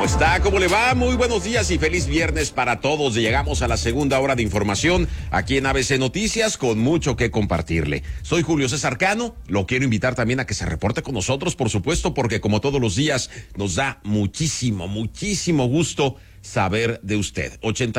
¿Cómo le va? Muy buenos días y feliz viernes para todos. Llegamos a la segunda hora de información aquí en ABC Noticias con mucho que compartirle. Soy Julio César Cano, lo quiero invitar también a que se reporte con nosotros, por supuesto, porque como todos los días nos da muchísimo gusto saber de usted.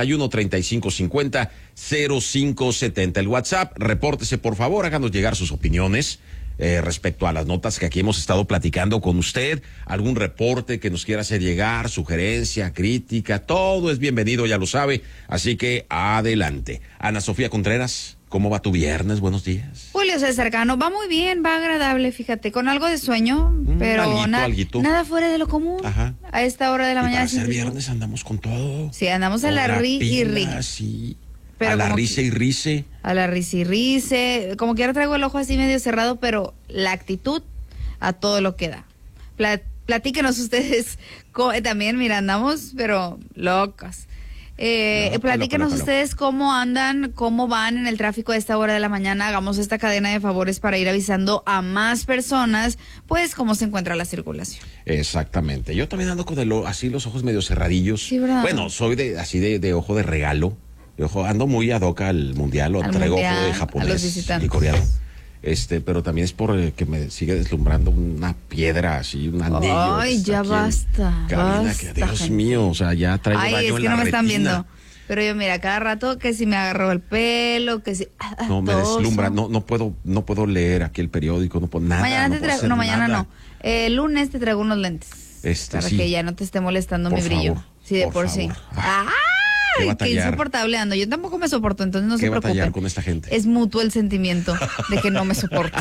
81-3550-0570. El WhatsApp, repórtese por favor, háganos llegar sus opiniones respecto a las notas que aquí hemos estado platicando con usted, algún reporte que nos quiera hacer llegar, sugerencia, crítica, todo es bienvenido, ya lo sabe, así que adelante. Ana Sofía Contreras, ¿cómo va tu viernes? Buenos días. Julio César Cano, va muy bien, va agradable, fíjate, con algo de sueño, pero nada fuera de lo común. Ajá. A esta hora de la mañana. Para ser viernes andamos con todo. Sí, andamos a la ri y ri. Sí. A la risa y rice. A la risa y rice. Como que ahora traigo el ojo así medio cerrado, pero la actitud a todo lo que da. Platíquenos ustedes. También, mira, andamos, pero locas. Platíquenos ustedes cómo andan, cómo van en el tráfico a esta hora de la mañana. Hagamos esta cadena de favores para ir avisando a más personas, pues, cómo se encuentra la circulación. Exactamente. Yo también ando con así los ojos medio cerradillos. Sí, ¿verdad? Bueno, soy de ojo de regalo. Ando muy ad hoc al mundial, traigo ojo de japonés y coreano. Pero también es por que me sigue deslumbrando una piedra así, un anillo. Ay, ya basta. Cabina, que Dios gente. Mío, o sea, ya traigo daño en la retina. Ay, es que no me están viendo. Pero yo, mira, cada rato que si me agarro el pelo, que si... No, me deslumbra, no puedo leer aquí el periódico, no puedo nada. Mañana no. El lunes te traigo unos lentes. Para que ya no te esté molestando mi brillo. Sí, de por sí. Qué insoportable ando. Yo tampoco me soporto, entonces no se preocupen. ¿Qué batallar con esta gente? Es mutuo el sentimiento de que no me soporto.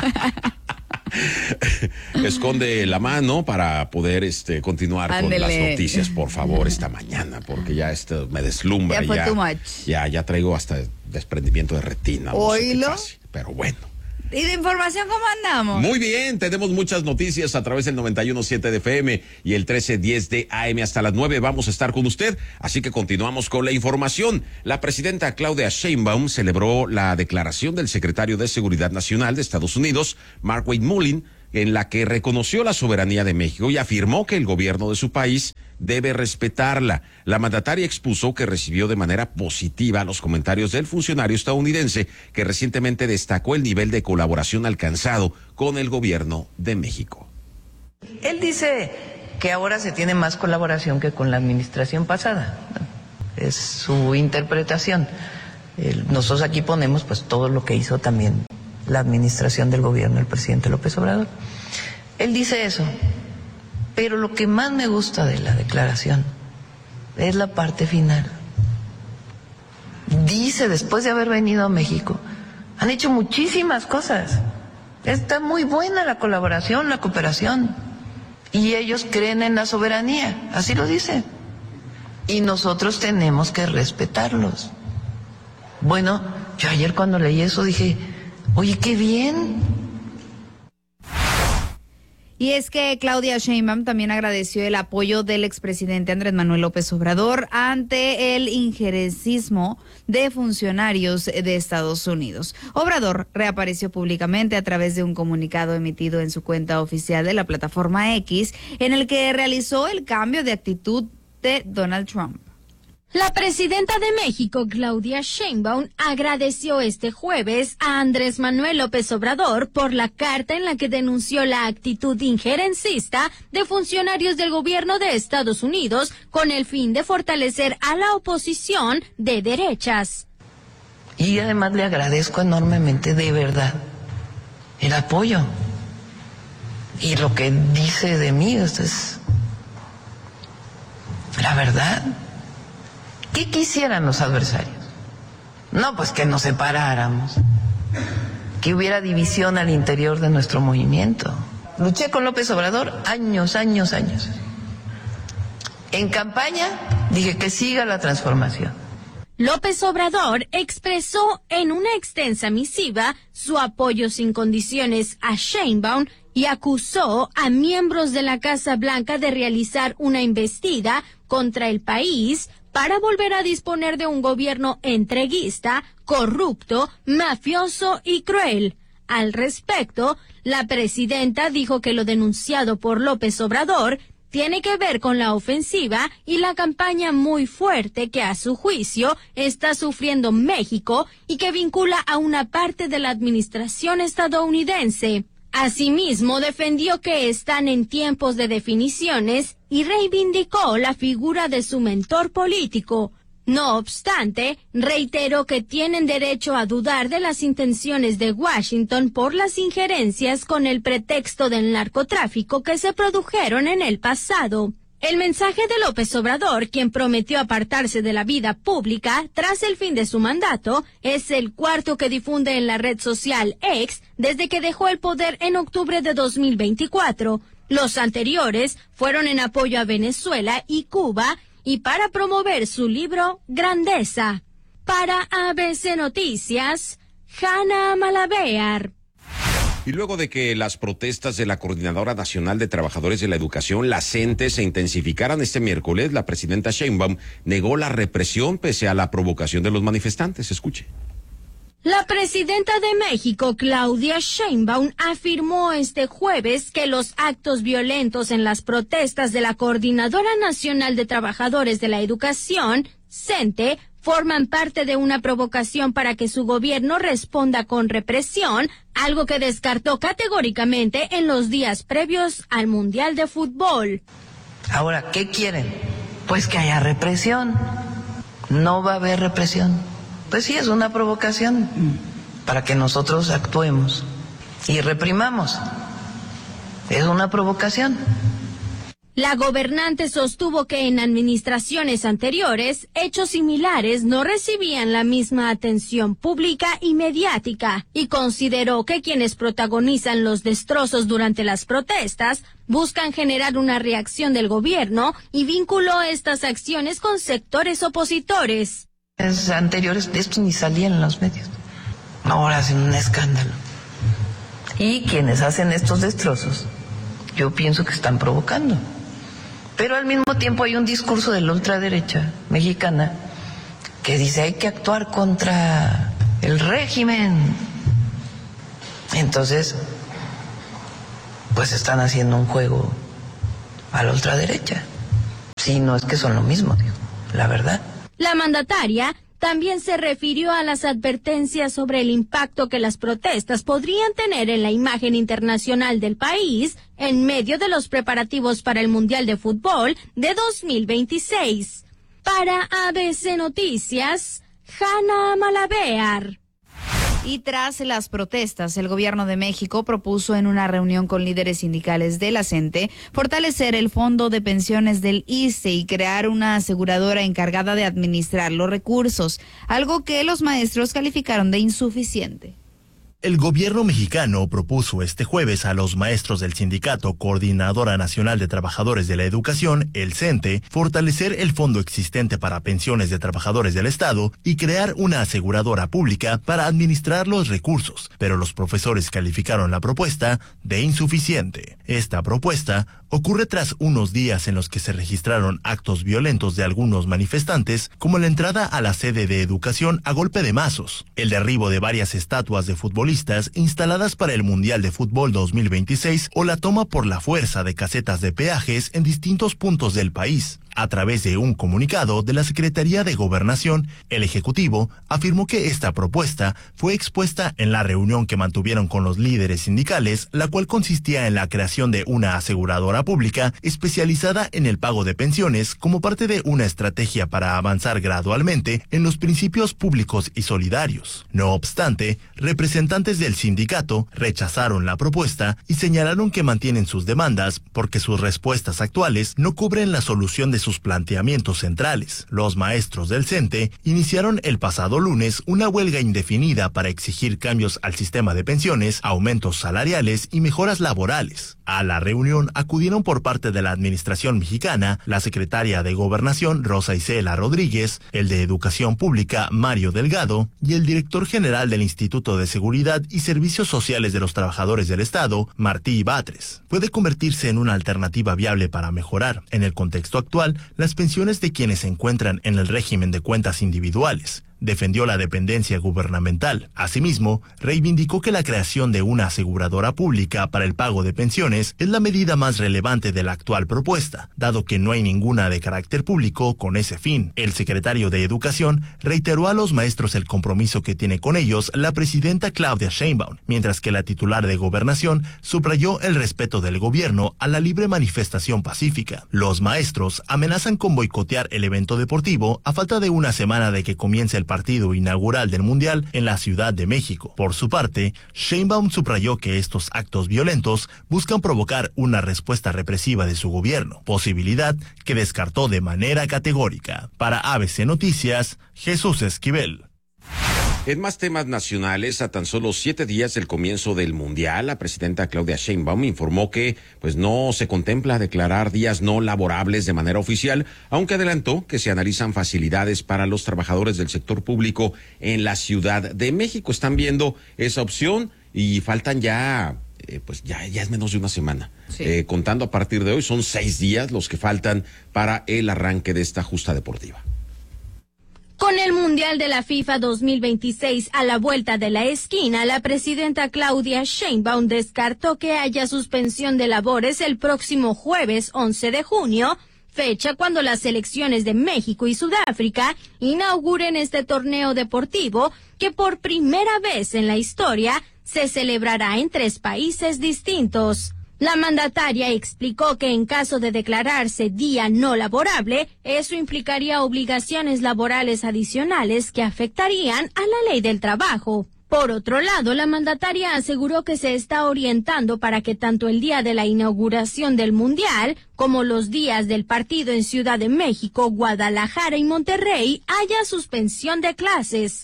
Esconde la mano para poder continuar con las noticias, por favor, esta mañana, porque ya me deslumbra. Ya fue too much. Ya traigo hasta desprendimiento de retina. ¿Oílo? No sé qué pase, pero bueno. ¿Y de información cómo andamos? Muy bien, tenemos muchas noticias a través del 91.7 de FM y el 1310 de AM hasta las 9 vamos a estar con usted, así que continuamos con la información. La presidenta Claudia Sheinbaum celebró la declaración del secretario de Seguridad Nacional de Estados Unidos, Mark Milley, en la que reconoció la soberanía de México y afirmó que el gobierno de su país debe respetarla. La mandataria expuso que recibió de manera positiva los comentarios del funcionario estadounidense que recientemente destacó el nivel de colaboración alcanzado con el gobierno de México. Él dice que ahora se tiene más colaboración que con la administración pasada. Es su interpretación. Nosotros aquí ponemos pues todo lo que hizo también la administración del gobierno del presidente López Obrador. Él dice eso, pero lo que más me gusta de la declaración es la parte final. Dice, después de haber venido a México, han hecho muchísimas cosas. Está muy buena la colaboración, la cooperación, y ellos creen en la soberanía, así lo dice. Y nosotros tenemos que respetarlos. Bueno, yo ayer cuando leí eso dije, oye, qué bien. Y es que Claudia Sheinbaum también agradeció el apoyo del expresidente Andrés Manuel López Obrador ante el injerencismo de funcionarios de Estados Unidos. Obrador reapareció públicamente a través de un comunicado emitido en su cuenta oficial de la plataforma X, en el que realizó el cambio de actitud de Donald Trump. La presidenta de México, Claudia Sheinbaum, agradeció este jueves a Andrés Manuel López Obrador por la carta en la que denunció la actitud injerencista de funcionarios del gobierno de Estados Unidos con el fin de fortalecer a la oposición de derechas. Y además le agradezco enormemente, de verdad, el apoyo. Y lo que dice de mí, esto es la verdad. ¿Qué quisieran los adversarios? No, pues que nos separáramos, que hubiera división al interior de nuestro movimiento. Luché con López Obrador años. En campaña dije que siga la transformación. López Obrador expresó en una extensa misiva su apoyo sin condiciones a Sheinbaum y acusó a miembros de la Casa Blanca de realizar una embestida contra el país para volver a disponer de un gobierno entreguista, corrupto, mafioso y cruel. Al respecto, la presidenta dijo que lo denunciado por López Obrador tiene que ver con la ofensiva y la campaña muy fuerte que a su juicio está sufriendo México y que vincula a una parte de la administración estadounidense. Asimismo, defendió que están en tiempos de definiciones y reivindicó la figura de su mentor político. No obstante, reiteró que tienen derecho a dudar de las intenciones de Washington por las injerencias con el pretexto del narcotráfico que se produjeron en el pasado. El mensaje de López Obrador, quien prometió apartarse de la vida pública tras el fin de su mandato, es el cuarto que difunde en la red social X desde que dejó el poder en octubre de 2024. Los anteriores fueron en apoyo a Venezuela y Cuba y para promover su libro Grandeza. Para ABC Noticias, Hanna Malabear. Y luego de que las protestas de la Coordinadora Nacional de Trabajadores de la Educación, la CENTE, se intensificaran este miércoles, la presidenta Sheinbaum negó la represión pese a la provocación de los manifestantes. Escuche. La presidenta de México, Claudia Sheinbaum, afirmó este jueves que los actos violentos en las protestas de la Coordinadora Nacional de Trabajadores de la Educación, CENTE, forman parte de una provocación para que su gobierno responda con represión, algo que descartó categóricamente en los días previos al Mundial de Fútbol. Ahora, ¿qué quieren? Pues que haya represión. No va a haber represión. Pues sí, es una provocación para que nosotros actuemos y reprimamos. Es una provocación. La gobernante sostuvo que en administraciones anteriores, hechos similares no recibían la misma atención pública y mediática, y consideró que quienes protagonizan los destrozos durante las protestas buscan generar una reacción del gobierno y vinculó estas acciones con sectores opositores. Los anteriores de esto ni salían en los medios. Ahora hacen un escándalo. Y quienes hacen estos destrozos, yo pienso que están provocando. Pero al mismo tiempo hay un discurso de la ultraderecha mexicana que dice hay que actuar contra el régimen. Entonces, pues están haciendo un juego a la ultraderecha. Sí, no es que son lo mismo, digo, la verdad. La mandataria también se refirió a las advertencias sobre el impacto que las protestas podrían tener en la imagen internacional del país en medio de los preparativos para el Mundial de Fútbol de 2026. Para ABC Noticias, Hanna Malabear. Y tras las protestas, el gobierno de México propuso en una reunión con líderes sindicales de la CENTE fortalecer el fondo de pensiones del ISSSTE y crear una aseguradora encargada de administrar los recursos, algo que los maestros calificaron de insuficiente. El gobierno mexicano propuso este jueves a los maestros del sindicato Coordinadora Nacional de Trabajadores de la Educación, el CENTE, fortalecer el fondo existente para pensiones de trabajadores del Estado y crear una aseguradora pública para administrar los recursos, pero los profesores calificaron la propuesta de insuficiente. Esta propuesta ocurre tras unos días en los que se registraron actos violentos de algunos manifestantes, como la entrada a la sede de educación a golpe de mazos, el derribo de varias estatuas de futbolistas instaladas para el Mundial de Fútbol 2026 o la toma por la fuerza de casetas de peajes en distintos puntos del país. A través de un comunicado de la Secretaría de Gobernación, el Ejecutivo afirmó que esta propuesta fue expuesta en la reunión que mantuvieron con los líderes sindicales, la cual consistía en la creación de una aseguradora pública especializada en el pago de pensiones como parte de una estrategia para avanzar gradualmente en los principios públicos y solidarios. No obstante, representantes del sindicato rechazaron la propuesta y señalaron que mantienen sus demandas porque sus respuestas actuales no cubren la solución de sus planteamientos centrales. Los maestros del CENTE iniciaron el pasado lunes una huelga indefinida para exigir cambios al sistema de pensiones, aumentos salariales y mejoras laborales. A la reunión acudieron por parte de la administración mexicana la secretaria de Gobernación Rosa Isela Rodríguez, el de Educación Pública Mario Delgado y el director general del Instituto de Seguridad y Servicios Sociales de los Trabajadores del Estado, Martí Batres. Puede convertirse en una alternativa viable para mejorar, en el contexto actual, las pensiones de quienes se encuentran en el régimen de cuentas individuales. defendió la dependencia gubernamental. Asimismo, reivindicó que la creación de una aseguradora pública para el pago de pensiones es la medida más relevante de la actual propuesta, dado que no hay ninguna de carácter público con ese fin. El secretario de Educación reiteró a los maestros el compromiso que tiene con ellos la presidenta Claudia Sheinbaum, mientras que la titular de Gobernación subrayó el respeto del gobierno a la libre manifestación pacífica. Los maestros amenazan con boicotear el evento deportivo a falta de una semana de que comience el partido inaugural del Mundial en la Ciudad de México. Por su parte, Sheinbaum subrayó que estos actos violentos buscan provocar una respuesta represiva de su gobierno, posibilidad que descartó de manera categórica. Para ABC Noticias, Jesús Esquivel. En más temas nacionales, a tan solo 7 días del comienzo del Mundial, la presidenta Claudia Sheinbaum informó que no se contempla declarar días no laborables de manera oficial, aunque adelantó que se analizan facilidades para los trabajadores del sector público en la Ciudad de México. Están viendo esa opción y faltan ya es menos de una semana. Sí. Contando a partir de hoy, son 6 días los que faltan para el arranque de esta justa deportiva. Con el Mundial de la FIFA 2026 a la vuelta de la esquina, la presidenta Claudia Sheinbaum descartó que haya suspensión de labores el próximo jueves 11 de junio, fecha cuando las selecciones de México y Sudáfrica inauguren este torneo deportivo que por primera vez en la historia se celebrará en 3 países distintos. La mandataria explicó que en caso de declararse día no laborable, eso implicaría obligaciones laborales adicionales que afectarían a la ley del trabajo. Por otro lado, la mandataria aseguró que se está orientando para que tanto el día de la inauguración del Mundial como los días del partido en Ciudad de México, Guadalajara y Monterrey haya suspensión de clases.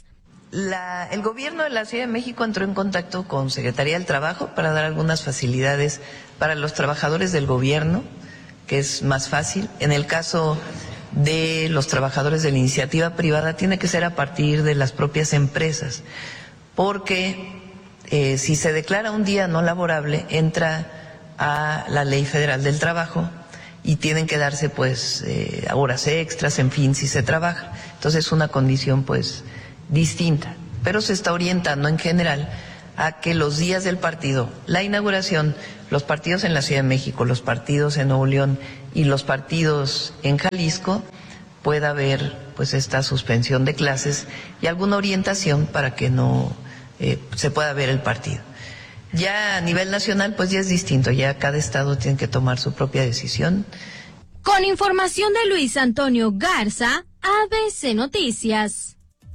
El gobierno de la Ciudad de México entró en contacto con Secretaría del Trabajo para dar algunas facilidades para los trabajadores del gobierno, que es más fácil. En el caso de los trabajadores de la iniciativa privada, tiene que ser a partir de las propias empresas, porque si se declara un día no laborable, entra a la Ley Federal del Trabajo y tienen que darse horas extras, en fin, si se trabaja. Entonces es una condición distinta, pero se está orientando en general a que los días del partido, la inauguración, los partidos en la Ciudad de México, los partidos en Nuevo León y los partidos en Jalisco, pueda haber esta suspensión de clases y alguna orientación para que no se pueda ver el partido. Ya a nivel nacional ya es distinto, ya cada estado tiene que tomar su propia decisión. Con información de Luis Antonio Garza, ABC Noticias.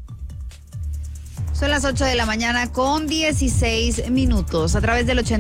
Son las 8 de la mañana con 16 minutos. A través del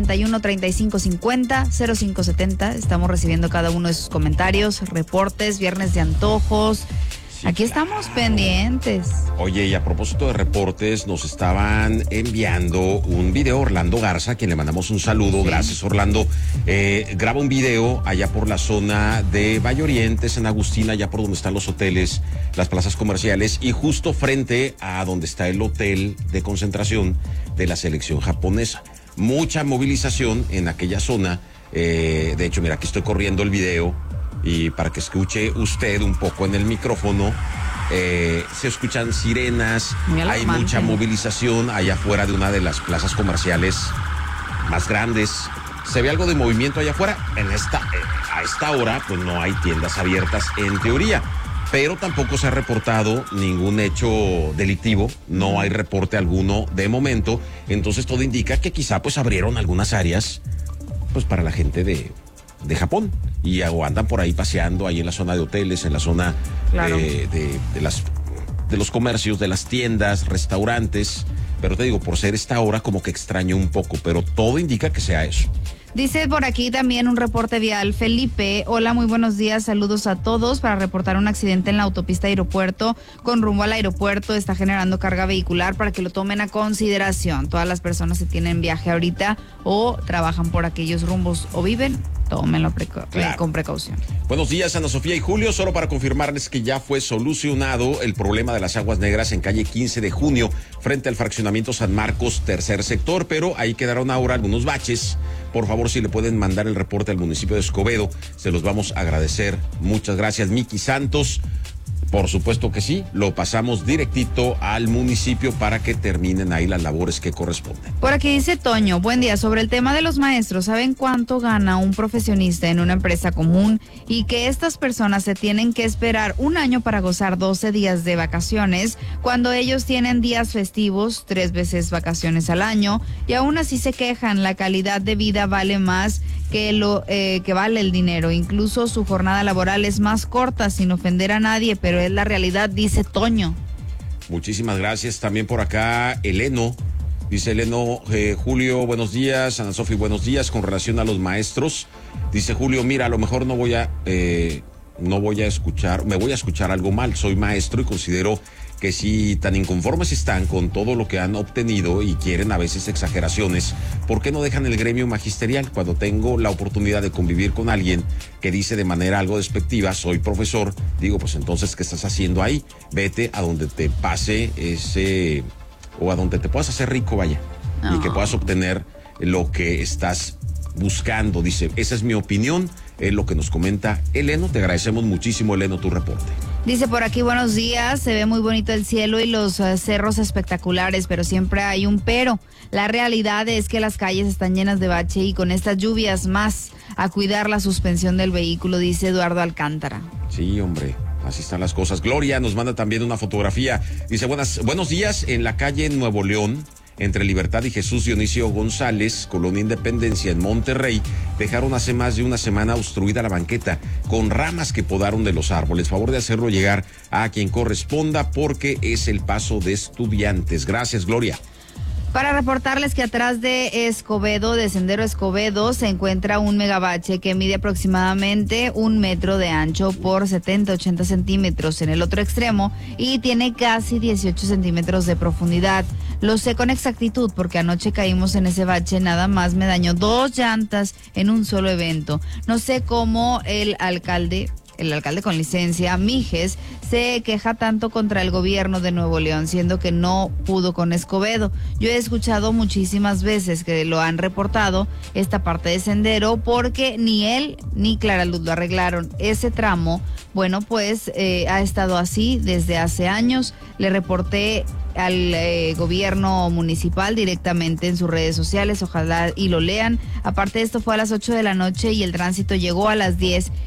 81-3550-0570 estamos recibiendo cada uno de sus comentarios, reportes, viernes de antojos. Sí, aquí estamos pendientes. Oye, y a propósito de reportes, nos estaban enviando un video Orlando Garza, a quien le mandamos un saludo. Sí. Gracias, Orlando. Graba un video allá por la zona de Valle Oriente, San Agustín, allá por donde están los hoteles, las plazas comerciales, y justo frente a donde está el hotel de concentración de la selección japonesa. Mucha movilización en aquella zona. De hecho, mira, aquí estoy corriendo el video. Y para que escuche usted un poco en el micrófono, se escuchan sirenas, hay mucha movilización allá afuera de una de las plazas comerciales más grandes. Se ve algo de movimiento allá afuera. A esta hora, no hay tiendas abiertas en teoría, pero tampoco se ha reportado ningún hecho delictivo, no hay reporte alguno de momento. Entonces todo indica que quizá abrieron algunas áreas para la gente de Japón, y andan por ahí paseando ahí en la zona de hoteles, en la zona claro. de los comercios, de las tiendas, restaurantes. Pero te digo, por ser esta hora como que extraño un poco, pero todo indica que sea eso. Dice por aquí también un reporte vial. Felipe, hola, muy buenos días, saludos a todos. Para reportar un accidente en la autopista aeropuerto con rumbo al aeropuerto, está generando carga vehicular para que lo tomen a consideración. Todas las personas que tienen viaje ahorita o trabajan por aquellos rumbos o viven, tómenlo con precaución. Buenos días, Ana Sofía y Julio. Solo para confirmarles que ya fue solucionado el problema de las aguas negras en calle 15 de junio, frente al fraccionamiento San Marcos, tercer sector, pero ahí quedaron ahora algunos baches. Por favor, si le pueden mandar el reporte al municipio de Escobedo, se los vamos a agradecer. Muchas gracias. Miki Santos, Por supuesto que sí, lo pasamos directito al municipio para que terminen ahí las labores que corresponden. Por aquí dice Toño, buen día, sobre el tema de los maestros, ¿saben cuánto gana un profesionista en una empresa común? Y que estas personas se tienen que esperar un año para gozar 12 días de vacaciones, cuando ellos tienen días festivos, 3 veces vacaciones al año, y aún así se quejan, la calidad de vida vale más que lo que vale el dinero, incluso su jornada laboral es más corta, sin ofender a nadie, pero es la realidad, dice Toño. Muchísimas gracias. También por acá, Eleno. Dice Eleno, Julio, buenos días. Ana Sofi, buenos días. Con relación a los maestros, dice Julio, mira, a lo mejor no voy a escuchar, me voy a escuchar algo mal. Soy maestro y considero que si tan inconformes están con todo lo que han obtenido y quieren a veces exageraciones, ¿por qué no dejan el gremio magisterial? Cuando tengo la oportunidad de convivir con alguien que dice de manera algo despectiva, soy profesor, digo, pues entonces, ¿qué estás haciendo ahí? Vete a donde te pase o a donde te puedas hacer rico, vaya, y que puedas obtener lo que estás buscando. Dice, esa es mi opinión, es lo que nos comenta Eleno. Te agradecemos muchísimo, Eleno, tu reporte. Dice por aquí, buenos días, se ve muy bonito el cielo y los cerros espectaculares, pero siempre hay un pero. La realidad es que las calles están llenas de bache y con estas lluvias más a cuidar la suspensión del vehículo, dice Eduardo Alcántara. Sí, hombre, así están las cosas. Gloria nos manda también una fotografía. Dice, buenos días, en la calle Nuevo León, entre Libertad y Jesús Dionisio González, Colonia Independencia, en Monterrey, dejaron hace más de una semana obstruida la banqueta con ramas que podaron de los árboles. Favor de hacerlo llegar a quien corresponda porque es el paso de estudiantes. Gracias, Gloria. Para reportarles que atrás de Escobedo, de Sendero Escobedo, se encuentra un megabache que mide aproximadamente 1 metro de ancho por 70-80 centímetros en el otro extremo y tiene casi 18 centímetros de profundidad. Lo sé con exactitud porque anoche caímos en ese bache, nada más me dañó 2 llantas en un solo evento. No sé cómo el alcalde con licencia, Mijes, se queja tanto contra el gobierno de Nuevo León, siendo que no pudo con Escobedo. Yo he escuchado muchísimas veces que lo han reportado esta parte de Sendero porque ni él ni Clara Luz lo arreglaron. Ese tramo, bueno, pues ha estado así desde hace años. Le reporté al gobierno municipal directamente en sus redes sociales, ojalá y lo lean. Aparte de esto fue a las 8 de la noche y el tránsito llegó a las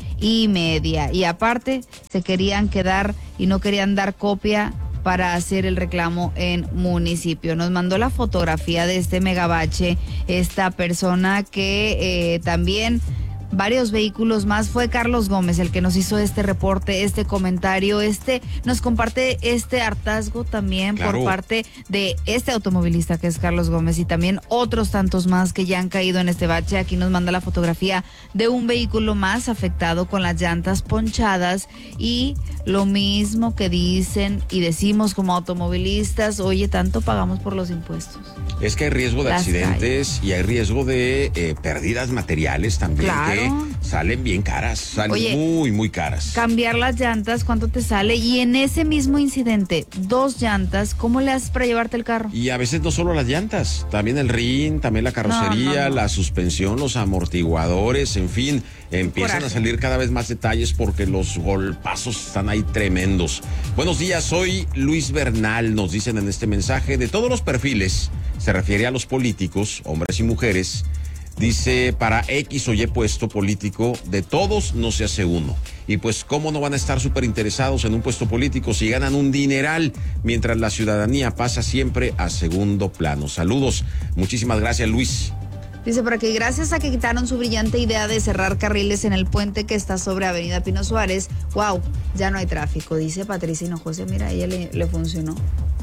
10:30. Y aparte se querían quedar y no querían dar copia para hacer el reclamo en municipio. Nos mandó la fotografía de este megabache esta persona que también varios vehículos más. Fue Carlos Gómez el que nos hizo este reporte, este comentario, nos comparte este hartazgo también, claro, por parte de este automovilista que es Carlos Gómez y también otros tantos más que ya han caído en este bache. Aquí nos manda la fotografía de un vehículo más afectado con las llantas ponchadas y lo mismo que dicen y decimos como automovilistas, oye, tanto pagamos por los impuestos. Es que hay riesgo de accidentes calles. Y hay riesgo de pérdidas materiales también, claro, que salen bien caras, salen muy, muy caras. Cambiar las llantas, ¿cuánto te sale? Y en ese mismo incidente, 2 llantas, ¿cómo le haces para llevarte el carro? Y a veces no solo las llantas, también el rin, también la carrocería, la suspensión, los amortiguadores, en fin, empiezan a salir cada vez más detalles porque los golpazos están ahí tremendos. Buenos días, soy Luis Bernal, nos dicen en este mensaje, de todos los perfiles, se refiere a los políticos, hombres y mujeres. Dice, para X o Y puesto político, de todos no se hace uno. Y pues, ¿cómo no van a estar súper interesados en un puesto político si ganan un dineral, mientras la ciudadanía pasa siempre a segundo plano? Saludos. Muchísimas gracias, Luis. Dice por aquí, gracias a que quitaron su brillante idea de cerrar carriles en el puente que está sobre Avenida Pino Suárez, wow, ya no hay tráfico, dice Patricia Hinojosa. Mira, a ella le funcionó.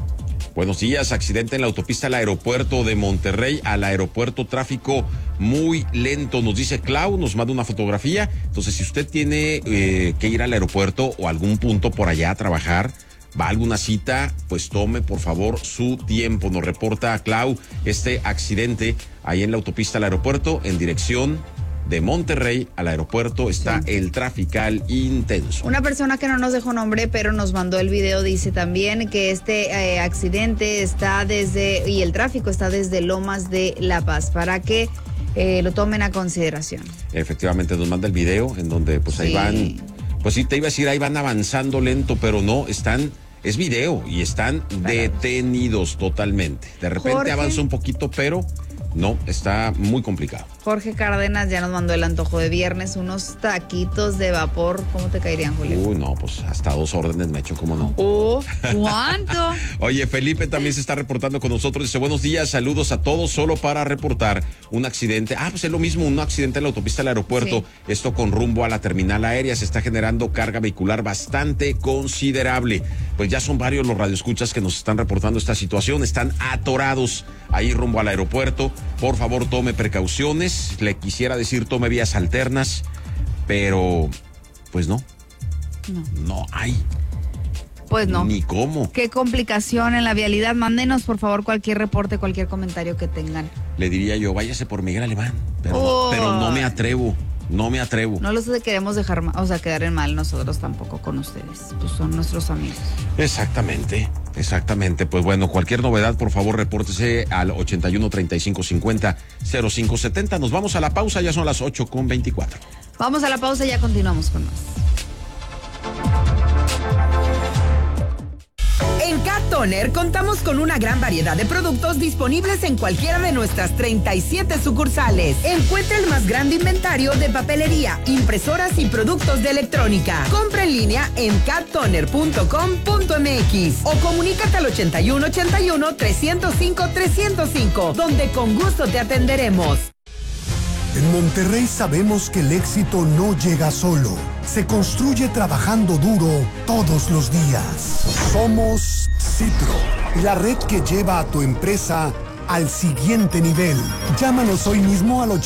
Buenos días, accidente en la autopista al aeropuerto de Monterrey, al aeropuerto, tráfico muy lento, nos dice Clau, nos manda una fotografía. Entonces, si usted tiene que ir al aeropuerto o algún punto por allá a trabajar, va a alguna cita, pues tome por favor su tiempo. Nos reporta Clau este accidente ahí en la autopista al aeropuerto en dirección de Monterrey al aeropuerto. Está el trafical intenso. Una persona que no nos dejó nombre, pero nos mandó el video, dice también que este accidente está y el tráfico está desde Lomas de La Paz, para que lo tomen a consideración. Efectivamente, nos manda el video en donde pues ahí van Pues sí, te iba a decir, ahí van avanzando lento, pero no, es video y están detenidos totalmente. De repente Jorge, avanza un poquito, pero no, está muy complicado. Jorge Cárdenas ya nos mandó el antojo de viernes, unos taquitos de vapor. ¿Cómo te caerían, Julio? No, pues hasta 2 órdenes me echo, ¿cómo no? ¿Cuánto? Oye, Felipe también se está reportando con nosotros. Dice, buenos días, saludos a todos. Solo para reportar un accidente. Pues es lo mismo, un accidente en la autopista del aeropuerto. Sí. Esto con rumbo a la terminal aérea. Se está generando carga vehicular bastante considerable. Pues ya son varios los radioescuchas que nos están reportando esta situación. Están atorados ahí rumbo al aeropuerto. Por favor, tome precauciones. Le quisiera decir, tome vías alternas, pero pues no hay. Pues no. Ni cómo. Qué complicación en la vialidad. Mándenos, por favor, cualquier reporte, cualquier comentario que tengan. Le diría yo, váyase por Miguel Alemán, pero no me atrevo. No los queremos dejar, quedar en mal nosotros tampoco con ustedes. Pues son nuestros amigos. Exactamente. Pues bueno, cualquier novedad, por favor, repórtese al 81 35 50 05 70. Nos vamos a la pausa, ya son las 8:24. Vamos a la pausa y ya continuamos con más. En Cat Toner contamos con una gran variedad de productos disponibles en cualquiera de nuestras 37 sucursales. Encuentra el más grande inventario de papelería, impresoras y productos de electrónica. Compra en línea en cattoner.com.mx o comunícate al 8181-305-305, donde con gusto te atenderemos. En Monterrey sabemos que el éxito no llega solo, se construye trabajando duro todos los días. Somos Citro, la red que lleva a tu empresa al siguiente nivel. Llámanos hoy mismo al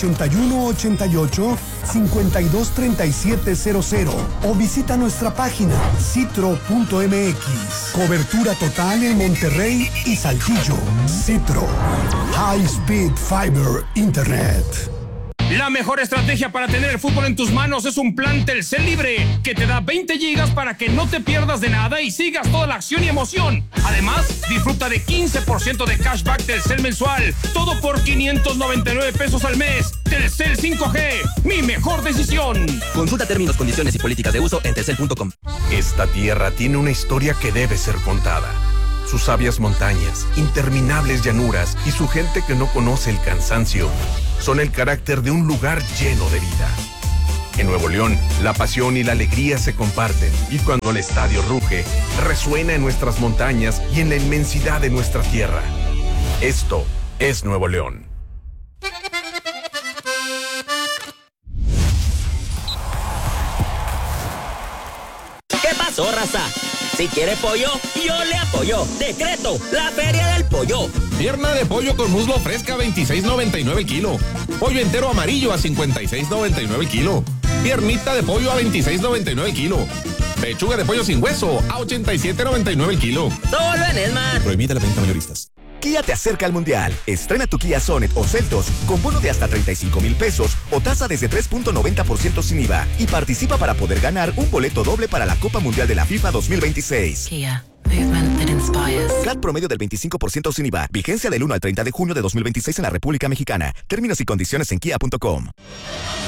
8188-523700 o visita nuestra página citro.mx. Cobertura total en Monterrey y Saltillo. Citro, High Speed Fiber Internet. La mejor estrategia para tener el fútbol en tus manos es un plan Telcel Libre que te da 20 gigas para que no te pierdas de nada y sigas toda la acción y emoción. Además, disfruta de 15% de cashback Telcel mensual, todo por 599 pesos al mes. Telcel 5G, mi mejor decisión. Consulta términos, condiciones y políticas de uso en telcel.com. Esta tierra tiene una historia que debe ser contada. Sus sabias montañas, interminables llanuras y su gente que no conoce el cansancio son el carácter de un lugar lleno de vida. En Nuevo León, la pasión y la alegría se comparten y cuando el estadio ruge, resuena en nuestras montañas y en la inmensidad de nuestra tierra. Esto es Nuevo León. ¿Qué pasó, raza? Si quiere pollo, yo le apoyo. Decreto, la Feria del Pollo. Pierna de pollo con muslo fresca, 26.99 el kilo. Pollo entero amarillo a 56.99 el kilo. Piernita de pollo a 26.99 el kilo. Pechuga de pollo sin hueso a 87.99 el kilo. Solo en Esmar. Prohibida la venta mayoristas. Kia te acerca al Mundial. Estrena tu Kia Sonet o Seltos con bono de hasta 35,000 pesos o tasa desde 3.90% sin IVA y participa para poder ganar un boleto doble para la Copa Mundial de la FIFA 2026. Kia, movement that inspires. CAT promedio del 25% sin IVA. Vigencia del 1 al 30 de junio de 2026 en la República Mexicana. Términos y condiciones en kia.com.